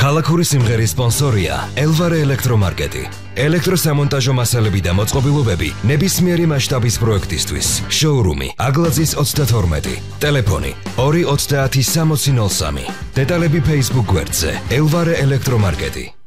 ქალაქური სიმღერის სპონსორია ელვარე ელექტრომარკეტი. ელექტროსამონტაჟო მასალები და მოწყობილობები ნებისმიერი მასშტაბის პროექტისთვის. შოურუმი აგლაძის 32. ტელეფონი 290 6003. დეტალები Facebook გვერდზე ელვარე ელექტრომარკეტი.